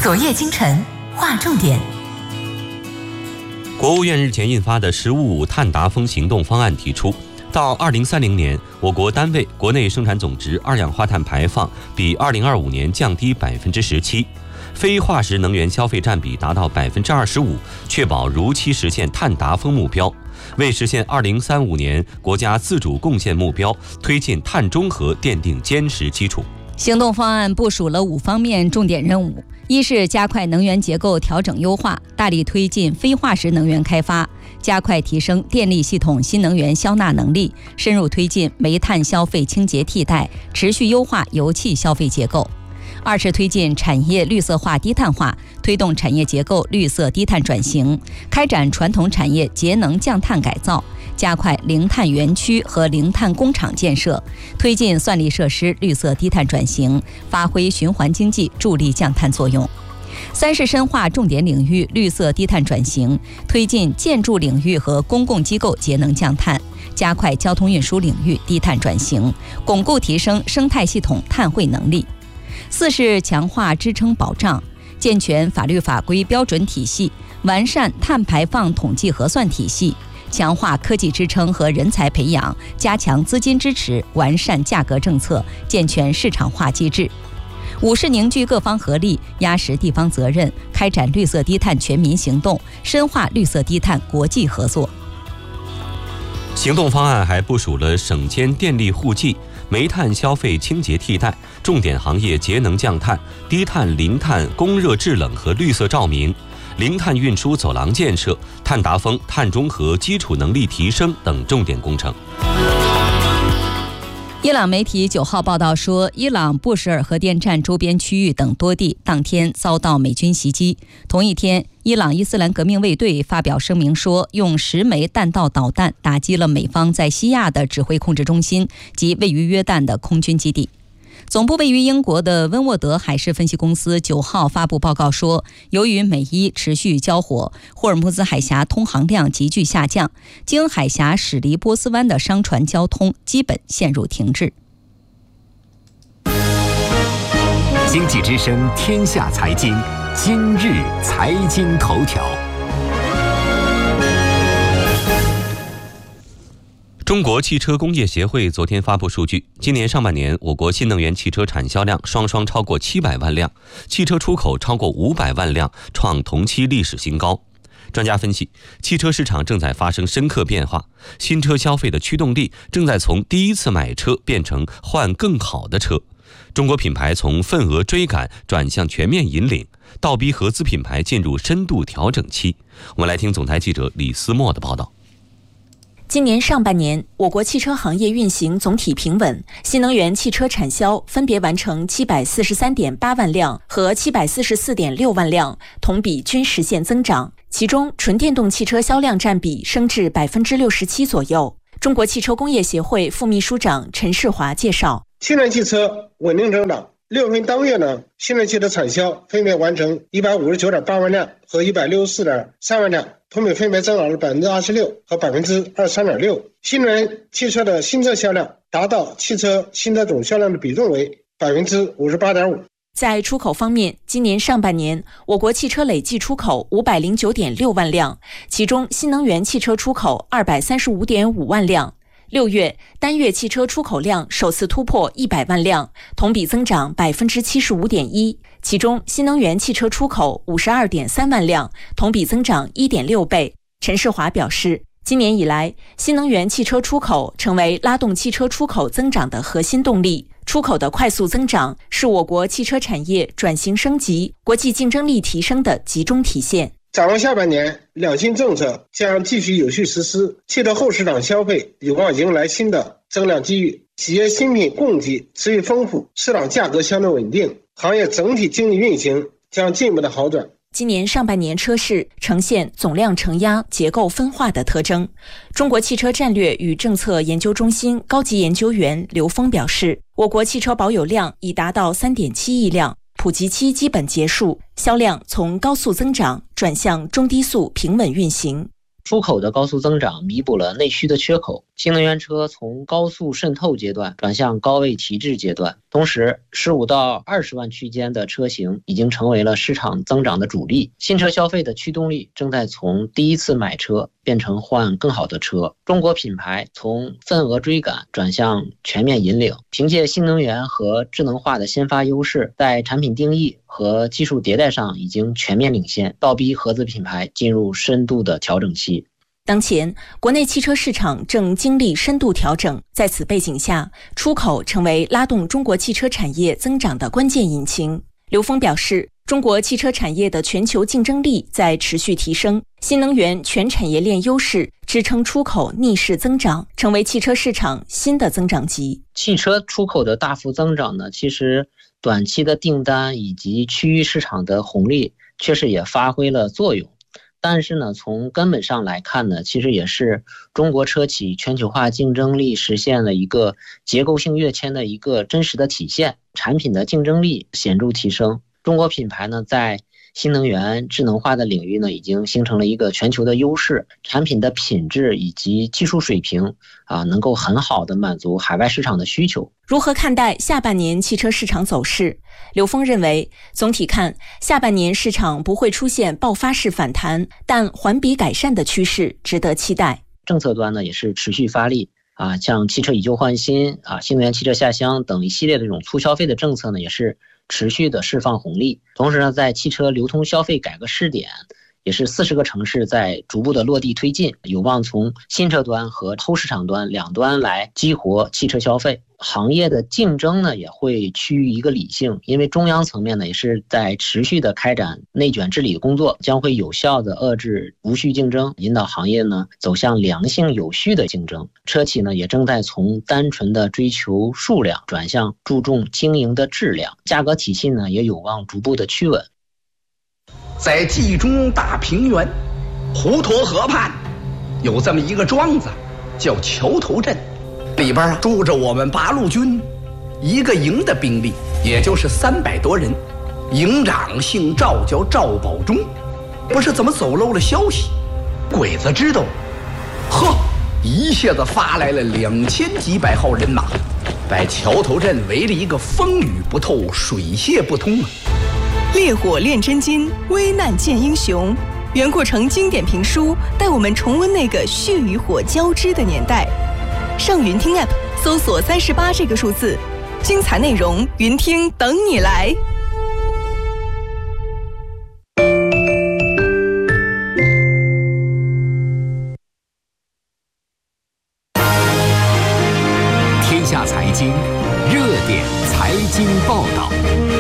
昨夜今晨划重点。 国务院日前印发的“十五五”碳达峰行动方案提出，到2030年，我国单位国内生产总值二氧化碳排放比2025年降低17%，非化石能源消费占比达到25%，确保如期实现碳达峰目标，为实现2035年国家自主贡献目标、推进碳中和奠定坚实基础。 行动方案部署了5方面重点任务：一是加快能源结构调整优化，大力推进非化石能源开发，加快提升电力系统新能源消纳能力，深入推进煤炭消费清洁替代，持续优化油气消费结构；二是推进产业绿色化低碳化，推动产业结构绿色低碳转型，开展传统产业节能降碳改造，加快零碳园区和零碳工厂建设，推进算力设施绿色低碳转型，发挥循环经济助力降碳作用。三是深化重点领域绿色低碳转型，推进建筑领域和公共机构节能降碳，加快交通运输领域低碳转型，巩固提升生态系统碳汇能力。四是强化支撑保障，健全法律法规标准体系，完善碳排放统计核算体系，强化科技支撑和人才培养，加强资金支持，完善价格政策，健全市场化机制。五是凝聚各方合力，压实地方责任，开展绿色低碳全民行动，深化绿色低碳国际合作。 行动方案还部署了省间电力互济、煤炭消费清洁替代、重点行业节能降碳、低碳零碳供热制冷和绿色照明、零碳运输走廊建设、碳达峰、碳中和基础能力提升等重点工程。 伊朗媒体9号报道说，伊朗布什尔核电站周边区域等多地当天遭到美军袭击。同一天，伊朗伊斯兰革命卫队发表声明说，用10枚弹道导弹打击了美方在西亚的指挥控制中心及位于约旦的空军基地。总部位于英国的温沃德海事分析公司9号发布报告说，由于美伊持续交火，霍尔木兹海峡通航量急剧下降，经海峡驶离波斯湾的商船交通基本陷入停滞。 经济之声天下财经，今日财经头条。 中国汽车工业协会昨天发布数据，今年上半年我国新能源汽车产销量双双超过700万辆，汽车出口超过500万辆，创同期历史新高。专家分析，汽车市场正在发生深刻变化，新车消费的驱动力正在从第一次买车变成换更好的车。中国品牌从份额追赶转向全面引领，倒逼合资品牌进入深度调整期。我们来听总台记者李思墨的报道。 今年上半年，我国汽车行业运行总体平稳，新能源汽车产销分别完成743.8万辆和744.6万辆，同比均实现增长。其中，纯电动汽车销量占比升至67%左右。中国汽车工业协会副秘书长陈世华介绍， 新能源汽车稳定增长，6月份当月呢，新能源汽车产销分别完成159.8万辆和164.3万辆，同比分别增长了26%和23.6%。新能源汽车的新车销量达到汽车新车总销量的比重为58.5%。 在出口方面，今年上半年，我国汽车累计出口509.6万辆，其中新能源汽车出口235.5万辆。6月，单月汽车出口量首次突破100万辆，同比增长75.1%。其中，新能源汽车出口52.3万辆，同比增长1.6倍。陈世华表示，今年以来，新能源汽车出口成为拉动汽车出口增长的核心动力。出口的快速增长是我国汽车产业转型升级、国际竞争力提升的集中体现。 展望下半年，两新政策将继续有序实施，汽车后市场消费有望迎来新的增量机遇，企业新品供给持续丰富，市场价格相对稳定，行业整体经济运行将进一步的好转。 今年上半年车市呈现总量承压、结构分化的特征。中国汽车战略与政策研究中心高级研究员刘峰表示，我国汽车保有量已达到3.7亿辆，普及期基本结束，销量从高速增长转向中低速平稳运行。 出口的高速增长弥补了内需的缺口，新能源车从高速渗透阶段转向高位提质阶段。同时，15到20万区间的车型已经成为了市场增长的主力。新车消费的驱动力正在从第一次买车变成换更好的车。中国品牌从份额追赶转向全面引领，凭借新能源和智能化的先发优势，在产品定义和技术迭代上已经全面领先，倒逼合资品牌进入深度的调整期。 当前，国内汽车市场正经历深度调整，在此背景下，出口成为拉动中国汽车产业增长的关键引擎。刘峰表示，中国汽车产业的全球竞争力在持续提升，新能源全产业链优势支撑出口逆势增长，成为汽车市场新的增长极。 汽车出口的大幅增长呢，其实短期的订单以及区域市场的红利确实也发挥了作用。但是呢，从根本上来看呢，其实也是中国车企全球化竞争力实现了一个结构性跃迁的一个真实的体现，产品的竞争力显著提升。中国品牌呢，在新能源智能化的领域呢，已经形成了一个全球的优势，产品的品质以及技术水平能够很好的满足海外市场的需求。 如何看待下半年汽车市场走势？刘峰认为，总体看，下半年市场不会出现爆发式反弹，但环比改善的趋势值得期待。 政策端呢，也是持续发力像汽车以旧换新新能源汽车下乡等一系列的这种促消费的政策呢，也是持续的释放红利。同时呢，在汽车流通消费改革试点也是40个城市在逐步的落地推进，有望从新车端和后市场端两端来激活汽车消费。行业的竞争呢，也会趋于一个理性，因为中央层面呢，也是在持续的开展内卷治理的工作，将会有效的遏制无序竞争，引导行业呢走向良性有序的竞争。车企呢，也正在从单纯的追求数量转向注重经营的质量，价格体系呢，也有望逐步的趋稳。 在冀中大平原滹沱河畔，有这么一个庄子，叫桥头镇，里边住着我们八路军一个营的兵力，也就是300多人。营长姓赵，叫赵保忠。不是怎么走漏了消息，鬼子知道，一下子发来了2000几百号人马，把桥头镇围了一个风雨不透，水泄不通。 烈火炼真金，危难见英雄。袁阔成经典评书带我们重温那个血与火交织的年代。上云听 App 搜索38这个数字，精彩内容云听等你来。 天下财经热点财经报道。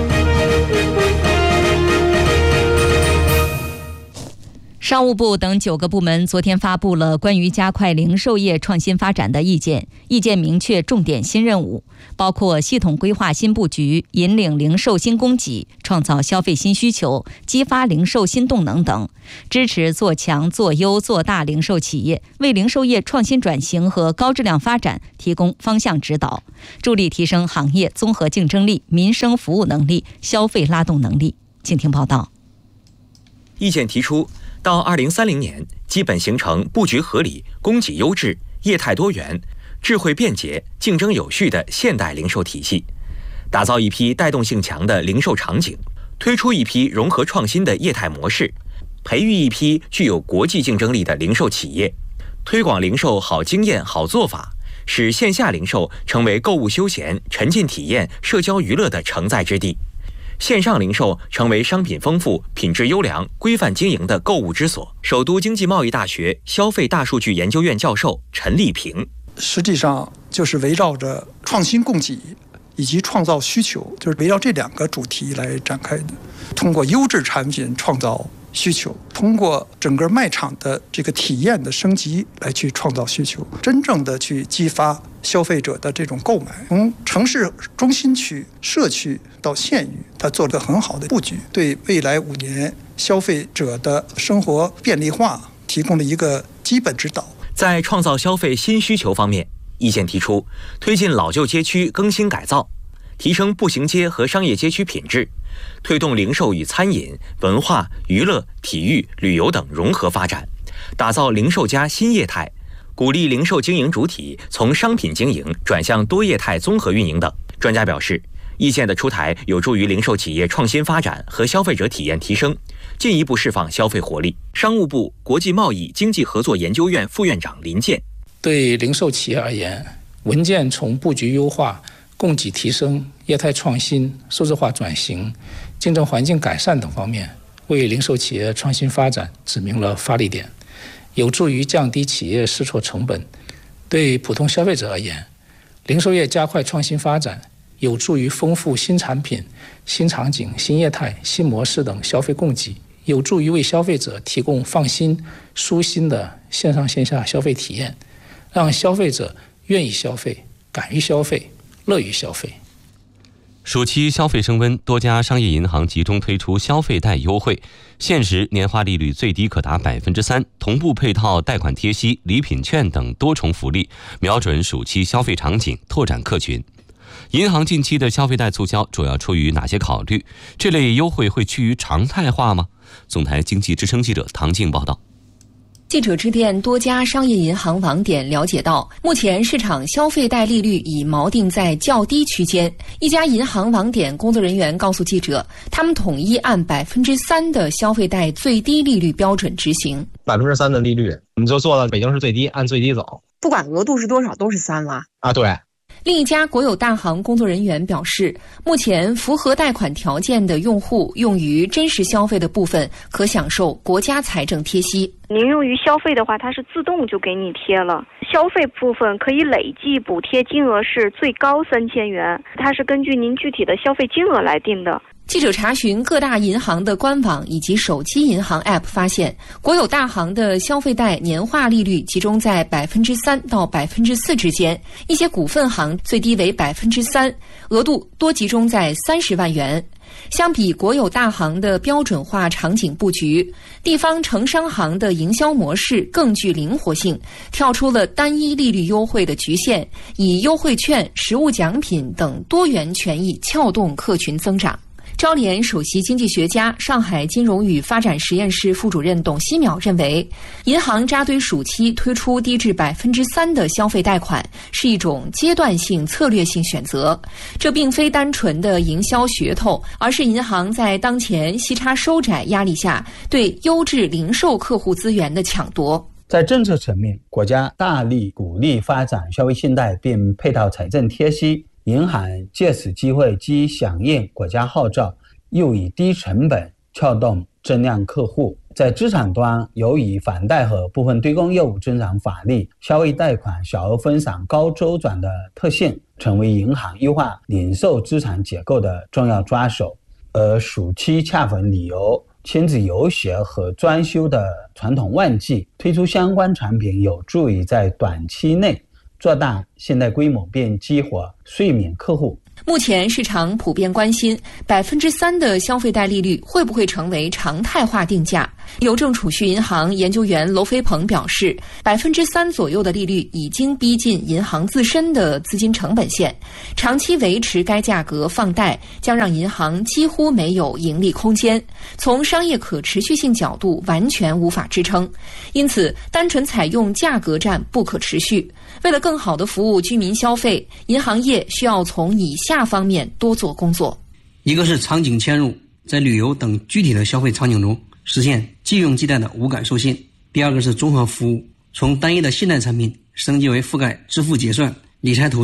商务部等9个部门昨天发布了关于加快零售业创新发展的意见，意见明确重点新任务，包括系统规划新布局、引领零售新供给、创造消费新需求、激发零售新动能等，支持做强、做优、做大零售企业，为零售业创新转型和高质量发展提供方向指导，助力提升行业综合竞争力、民生服务能力、消费拉动能力。请听报道。 意见提出，到2030年，基本形成布局合理、供给优质、业态多元、智慧便捷、竞争有序的现代零售体系，打造一批带动性强的零售场景，推出一批融合创新的业态模式，培育一批具有国际竞争力的零售企业，推广零售好经验、好做法，使线下零售成为购物休闲、沉浸体验、社交娱乐的承载之地。线上零售成为商品丰富、品质优良、规范经营的购物之所。首都经济贸易大学消费大数据研究院教授陈立平， 实际上就是围绕着创新供给以及创造需求，就是围绕这2个主题来展开的。通过优质产品创造需求，通过整个卖场的这个体验的升级来去创造需求，真正的去激发消费者的这种购买。从城市中心区、社区到县域，它做了个很好的布局，对未来5年消费者的生活便利化提供了一个基本指导。 在创造消费新需求方面，意见提出推进老旧街区更新改造，提升步行街和商业街区品质，推动零售与餐饮、文化、娱乐、体育、旅游等融合发展， 打造零售加新业态，鼓励零售经营主体从商品经营转向多业态综合运营等。专家表示，意见的出台有助于零售企业创新发展和消费者体验提升，进一步释放消费活力。商务部国际贸易经济合作研究院副院长林健： 对零售企业而言，文件从布局优化、供给提升、业态创新、数字化转型、竞争环境改善等方面，为零售企业创新发展指明了发力点，有助于降低企业试错成本。对普通消费者而言，零售业加快创新发展，有助于丰富新产品、新场景、新业态、新模式等消费供给，有助于为消费者提供放心、舒心的线上线下消费体验，让消费者愿意消费、敢于消费、乐于消费。 暑期消费升温，多家商业银行集中推出消费贷优惠，现时年化利率最低可达 3%， 同步配套贷款贴息、礼品券等多重福利，瞄准暑期消费场景，拓展客群。银行近期的消费贷促销主要出于哪些考虑？这类优惠会趋于常态化吗？总台经济之声记者唐静报道。 记者致电多家商业银行网点了解到，目前市场消费贷利率已锚定在较低区间。一家银行网点工作人员告诉记者，他们统一按 3% 的消费贷最低利率标准执行。 3%的利率，我们就做到北京市最低，按最低走。 不管额度是多少，都是3了。 啊，对。 另一家国有大行工作人员表示，目前符合贷款条件的用户用于真实消费的部分可享受国家财政贴息。 您用于消费的话，它是自动就给你贴了。消费部分可以累计补贴金额是最高3000元，它是根据您具体的消费金额来定的。 记者查询各大银行的官网以及手机银行 App 发现，国有大行的消费贷年化利率集中在 3% 到 4% 之间，一些股份行最低为 3%， 额度多集中在30万元。相比国有大行的标准化场景布局，地方城商行的营销模式更具灵活性，跳出了单一利率优惠的局限，以优惠券、实物奖品等多元权益撬动客群增长。招联首席经济学家、上海金融与发展实验室副主任董希淼认为，银行扎堆暑期推出低至 3% 的消费贷款是一种阶段性策略性选择，这并非单纯的营销噱头，而是银行在当前息差收窄压力下对优质零售客户资源的抢夺。 在政策层面，国家大力鼓励发展消费信贷并配套财政贴息，银行借此机会既响应国家号召，又以低成本撬动增量客户。在资产端，由于房贷和部分对公业务增长乏力，消费贷款小额分散高周转的特性成为银行优化零售资产结构的重要抓手。而暑期恰逢旅游、亲子游学和装修的传统旺季，推出相关产品有助于在短期内做大信贷规模并激活睡眠客户。 目前市场普遍关心 3% 的消费贷利率会不会成为常态化定价。邮政储蓄银行研究员娄飞鹏表示，3%左右的利率已经逼近银行自身的资金成本线，长期维持该价格放贷将让银行几乎没有盈利空间，从商业可持续性角度完全无法支撑。因此，单纯采用价格战不可持续。为了更好地服务居民消费，银行业需要从以下方面多做工作。 一个是场景嵌入，在旅游等具体的消费场景中实现即用即贷的无感授信。第二个是综合服务，从单一的信贷产品升级为覆盖支付结算、理财投资